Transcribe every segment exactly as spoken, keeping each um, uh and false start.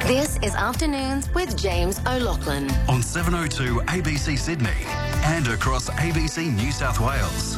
This is Afternoons with James O'Loughlin. On seven oh two A B C Sydney and across A B C New South Wales.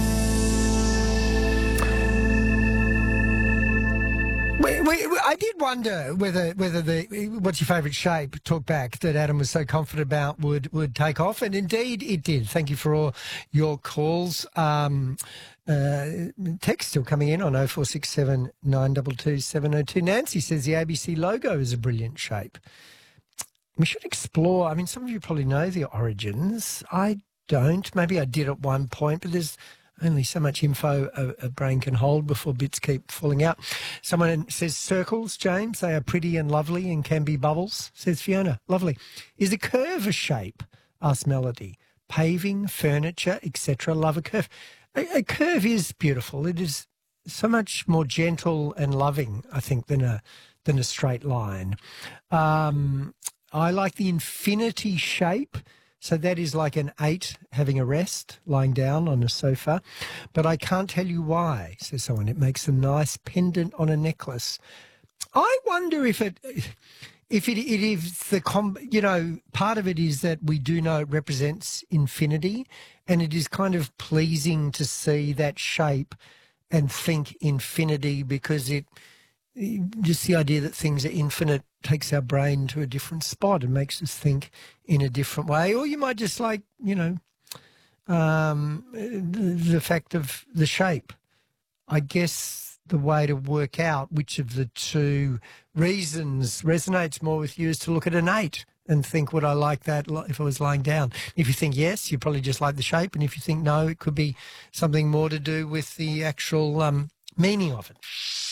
We, we, we, I did wonder whether whether the what's your favourite shape talk back that Adam was so confident about would, would take off, and indeed it did. Thank you for all your calls. Um, uh, text still coming in on oh four six seven, nine two two, seven oh two. Nancy says the A B C logo is a brilliant shape. We should explore. I mean, some of you probably know the origins. I don't. Maybe I did at one point, but there's only so much info a, a brain can hold before bits keep falling out. Someone says circles, James, they are pretty and lovely and can be bubbles, says Fiona. Lovely. Is a curve a shape? Asks Melody. Paving, furniture, et cetera. Love a curve. A, a curve is beautiful. It is so much more gentle and loving, I think, than a than a straight line. Um, I like the infinity shape. So that is like an eight having a rest, lying down on a sofa. But I can't tell you why, says someone. It makes a nice pendant on a necklace. I wonder if it, if it, it is the, com, you know, part of it is that we do know it represents infinity, and it is kind of pleasing to see that shape and think infinity, because it, just the idea that things are infinite takes our brain to a different spot and makes us think in a different way. Or you might just like, you know, um, the, the fact of the shape. I guess the way to work out which of the two reasons resonates more with you is to look at an eight and think, would I like that if I was lying down? If you think yes, you probably just like the shape. And if you think no, it could be something more to do with the actual um, meaning of it.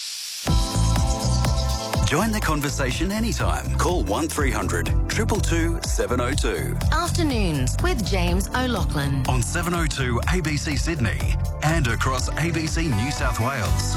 Join the conversation anytime. Call one three hundred, two two two, seven oh two. Afternoons with James O'Loughlin. On seven oh two A B C Sydney and across A B C New South Wales.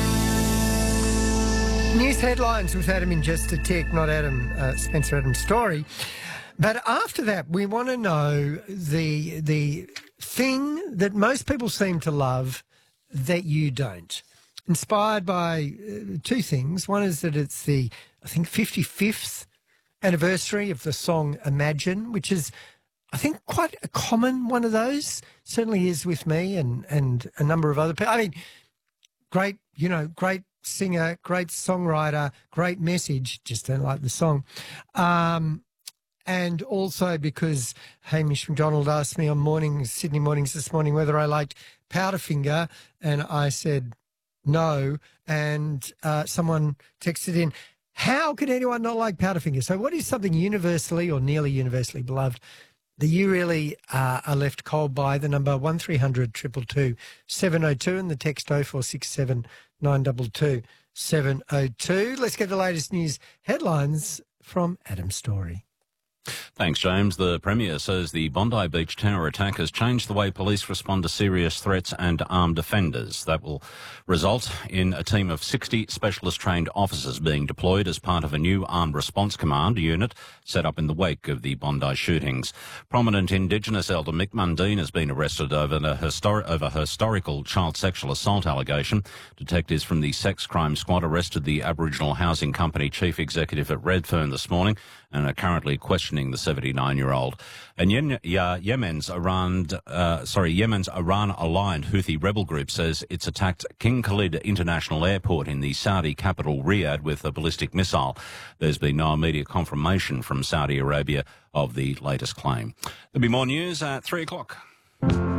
News headlines with Adam in just a tick, not Adam, uh, Spencer Adams' story. But after that, we want to know the the thing that most people seem to love that you don't. Inspired by uh, two things. One is that it's the, I think, fifty-fifth anniversary of the song Imagine, which is, I think, quite a common one of those. Certainly is with me and, and a number of other people. I mean, great, you know, great singer, great songwriter, great message, just don't like the song. Um, and also because Hamish McDonald asked me on mornings, Sydney mornings this morning, whether I liked Powderfinger, and I said no, and uh, someone texted in, how can anyone not like Powderfinger? So what is something universally or nearly universally beloved that you really uh, are left cold by? The number one three hundred, two two two, seven oh two and the text oh four six seven, nine two two, seven oh two. Let's get the latest news headlines from Adam Story. Thanks, James. The Premier says the Bondi Beach terror attack has changed the way police respond to serious threats and armed offenders. That will result in a team of sixty specialist-trained officers being deployed as part of a new Armed Response Command unit set up in the wake of the Bondi shootings. Prominent Indigenous elder Mick Mundine has been arrested over a histor- over historical child sexual assault allegation. Detectives from the Sex Crime Squad arrested the Aboriginal Housing Company chief executive at Redfern this morning and are currently questioning the seventy-nine-year-old. And Yen- yeah, Yemen's Iran, uh, sorry, Yemen's Iran-aligned Houthi rebel group says it's attacked King Khalid International Airport in the Saudi capital Riyadh with a ballistic missile. There's been no immediate confirmation from Saudi Arabia of the latest claim. There'll be more news at three o'clock.